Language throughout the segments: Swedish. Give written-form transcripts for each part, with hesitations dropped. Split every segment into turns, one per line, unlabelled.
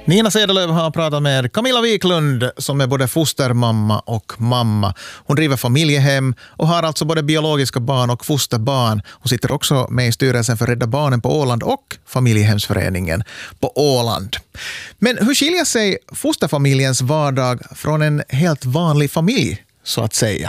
Nina Sedelöv har pratat med Camilla Wiklund som är både fostermamma och mamma. Hon driver familjehem och har alltså både biologiska barn och fosterbarn. Hon sitter också med i styrelsen för Rädda Barnen på Åland och Familjehemsföreningen på Åland. Men hur skiljer sig fosterfamiljens vardag från en helt vanlig familj, så att säga?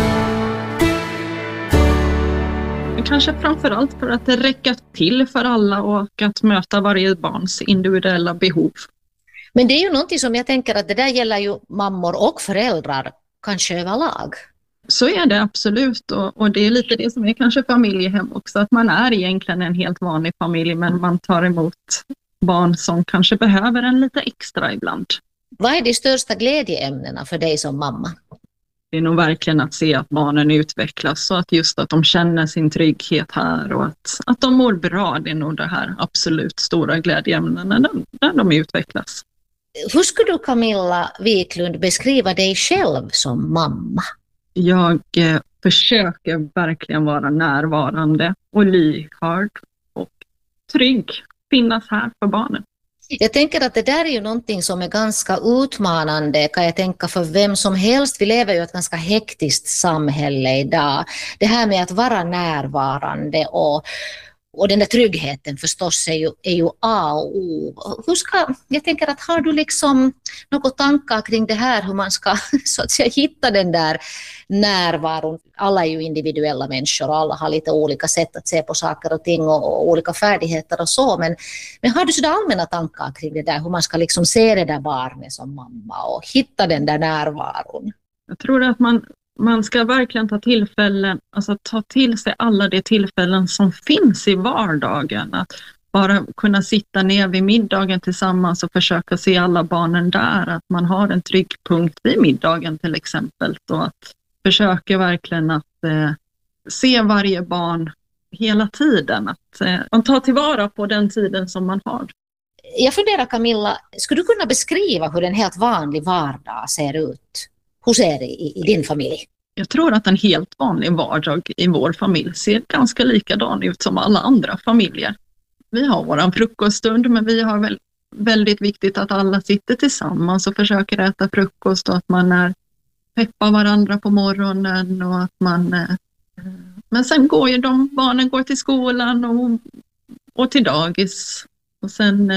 Kanske framförallt för att det räcker till för alla och att möta varje barns individuella behov.
Men det är ju någonting som jag tänker att det där gäller ju mammor och föräldrar kanske överlag.
Så är det absolut, och det är lite det som är kanske familjehem också, att man är egentligen en helt vanlig familj men man tar emot barn som kanske behöver en lite extra ibland.
Vad är de största glädjeämnena för dig som mamma?
Det är nog verkligen att se att barnen utvecklas och att just att de känner sin trygghet här och att de mår bra. Det är nog det här absolut stora glädjeämnena när de utvecklas.
Hur skulle du, Camilla Wiklund, beskriva dig själv som mamma?
Jag försöker verkligen vara närvarande och lyhörd och trygg. Finnas här för barnen.
Jag tänker att det där är ju någonting som är ganska utmanande, kan jag tänka, för vem som helst. Vi lever ju i ett ganska hektiskt samhälle idag. Det här med att vara närvarande och den där tryggheten förstås är ju A och O. Jag tänker att har du liksom något tankar kring det här, hur man ska så att säga hitta den där närvaron? Alla är ju individuella människor och alla har lite olika sätt att se på saker och ting och olika färdigheter och så. Men har du sådana allmänna tankar kring det där, hur man ska liksom se det där barnet som mamma och hitta den där närvaron?
Jag tror att man ska verkligen ta till sig alla de tillfällen som finns i vardagen. Att bara kunna sitta ner vid middagen tillsammans och försöka se alla barnen där. Att man har en trygg punkt vid middagen till exempel. Och att försöka verkligen att se varje barn hela tiden. Att man tar tillvara på den tiden som man har.
Jag funderar, Camilla, skulle du kunna beskriva hur en helt vanlig vardag ser ut? Hur ser det i din familj?
Jag tror att en helt vanlig vardag i vår familj ser ganska likadan ut som alla andra familjer. Vi har våran frukoststund, men vi har väldigt viktigt att alla sitter tillsammans och försöker äta frukost och att man peppar varandra på morgonen och att man... Men sen går ju barnen går till skolan och till dagis och sen...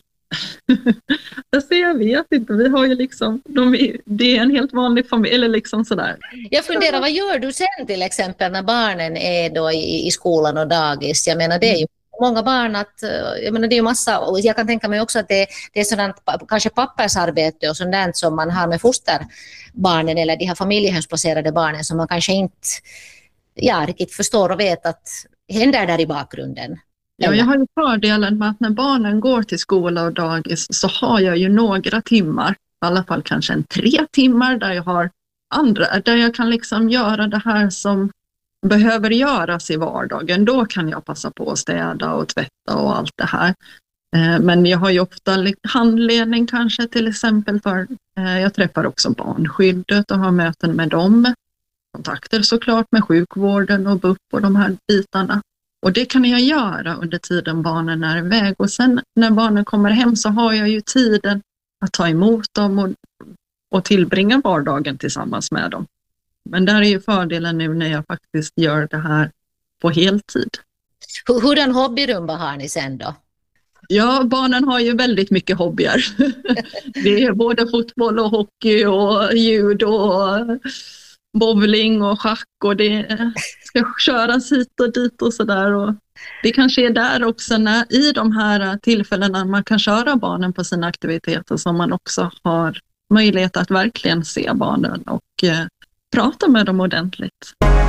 Jag vet inte, vi har ju liksom det är en helt vanlig familj eller liksom sådär.
Jag funderar, vad gör du sen till exempel när barnen är då i skolan och dagis? Jag menar, det är ju många barn det är ju massa, och jag kan tänka mig också att det är sådant kanske pappersarbete och sådant som man har med fosterbarnen eller de här familjehemsplacerade barnen som man kanske inte riktigt förstår och vet att händer där i bakgrunden.
Ja, jag har ju fördelen med att när barnen går till skola och dagis så har jag ju några timmar, i alla fall kanske 3 timmar där jag kan liksom göra det här som behöver göras i vardagen. Då kan jag passa på att städa och tvätta och allt det här. Men jag har ju ofta handledning kanske till exempel jag träffar också barnskyddet och har möten med dem. Kontakter såklart med sjukvården och BUP och de här bitarna. Och det kan jag göra under tiden barnen är iväg. Och sen när barnen kommer hem så har jag ju tiden att ta emot dem och tillbringa vardagen tillsammans med dem. Men där är ju fördelen nu när jag faktiskt gör det här på heltid.
Hurdan hobbyrumba har ni sen då?
Ja, barnen har ju väldigt mycket hobbyer. Det är både fotboll och hockey och judo och bowling och schack och det ska köras hit och dit och sådär. Och det kanske är där också i de här tillfällena man kan köra barnen på sina aktiviteter som man också har möjlighet att verkligen se barnen och prata med dem ordentligt.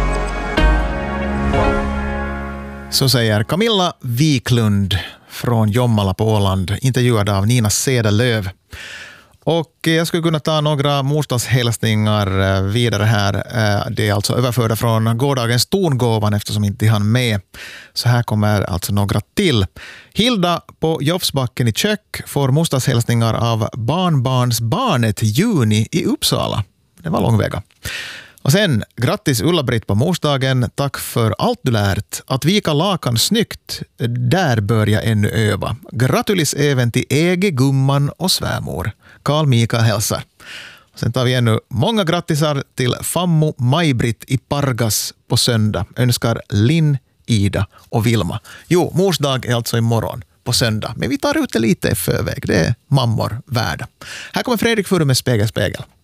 Så säger Camilla Wiklund från Jomala på Åland, intervjuad av Nina Sedelöv. Och jag skulle kunna ta några morsdagshälsningar vidare här. Det är alltså överförda från gårdagens tongåvan eftersom inte han med. Så här kommer alltså några till. Hilda på Jofsbacken i Kök får morsdagshälsningar av barnbarnsbarnet Juni i Uppsala. Det var långväga. Och sen, grattis Ulla-Britt på morsdagen. Tack för allt du lärt. Att vika lakan snyggt, där bör jag ännu öva. Gratulis även till Ege, gumman och svärmor. Karl Mika hälsar. Sen tar vi ännu många grattisar till Fammo Maj-Britt i Pargas på söndag. Önskar Linn, Ida och Vilma. Jo, morsdag är alltså imorgon på söndag. Men vi tar ut det lite i förväg. Det är mammor värda. Här kommer Fredrik Furu med Spegel, spegel.